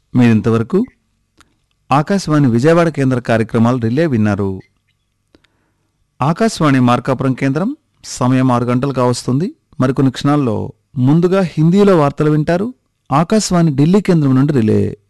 మీరింతవరకు ఆకాశవాణి విజయవాడ కేంద్ర కార్యక్రమాలు రిలే విన్నారు. ఆకాశవాణి మార్కాపురం కేంద్రం సమయం 6 గంటలు కావస్తుంది. మరికొన్ని క్షణాల్లో ముందుగా హిందీలో వార్తలు వింటారు. ఆకాశవాణి ఢిల్లీ కేంద్రం నుండి రిలే.